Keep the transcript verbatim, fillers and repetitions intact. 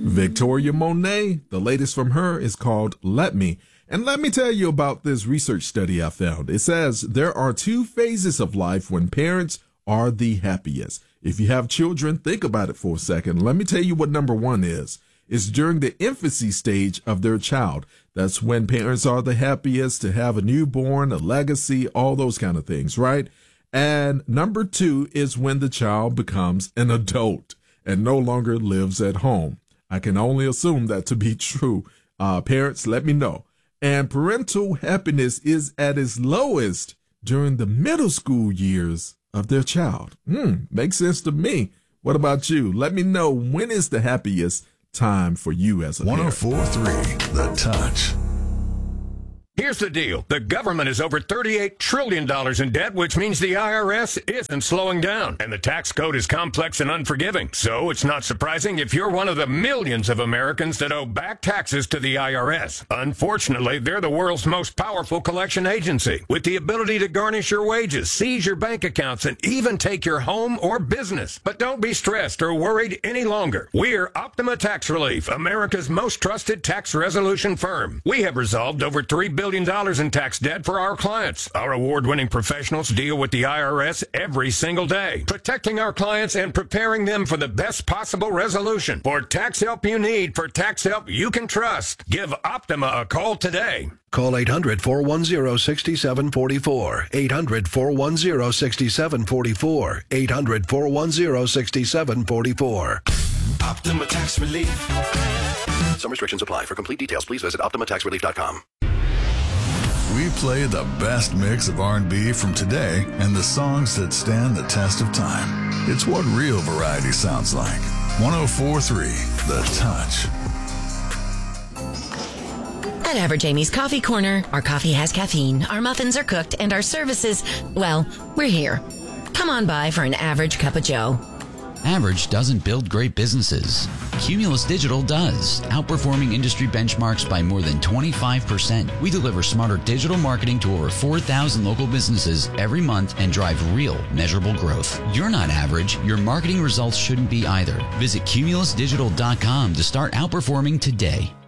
Victoria Monet, the latest from her is called Let Me. And let me tell you about this research study I found. It says there are two phases of life when parents are the happiest. If you have children, think about it for a second. Let me tell you what number one is. It's during the infancy stage of their child. That's when parents are the happiest to have a newborn, a legacy, all those kind of things, right? And number two is when the child becomes an adult and no longer lives at home. I can only assume that to be true. Uh, parents, let me know. And parental happiness is at its lowest during the middle school years of their child. Hmm, makes sense to me. What about you? Let me know, when is the happiest time for you as a parent? one oh four point three The Touch. Here's the deal. The government is over thirty-eight trillion dollars in debt, which means the I R S isn't slowing down. And the tax code is complex and unforgiving. So it's not surprising if you're one of the millions of Americans that owe back taxes to the I R S. Unfortunately, they're the world's most powerful collection agency, with the ability to garnish your wages, seize your bank accounts, and even take your home or business. But don't be stressed or worried any longer. We're Optima Tax Relief, America's most trusted tax resolution firm. We have resolved over three billion dollars in tax debt for our clients. Our award-winning professionals deal with the I R S every single day, protecting our clients and preparing them for the best possible resolution. For tax help you need, for tax help you can trust, give Optima a call today. Call eight hundred, four one zero, six seven four four. eight hundred, four one zero, six seven four four. eight hundred, four one zero, six seven four four. Optima Tax Relief. Some restrictions apply. For complete details, please visit optima tax relief dot com. We play the best mix of R and B from today and the songs that stand the test of time. It's what real variety sounds like. one oh four point three The Touch. At Average Amy's Coffee Corner, our coffee has caffeine, our muffins are cooked, and our services, well, we're here. Come on by for an average cup of joe. Average doesn't build great businesses. Cumulus Digital does, outperforming industry benchmarks by more than twenty-five percent. We deliver smarter digital marketing to over four thousand local businesses every month and drive real, measurable growth. You're not average. Your marketing results shouldn't be either. Visit cumulus digital dot com to start outperforming today.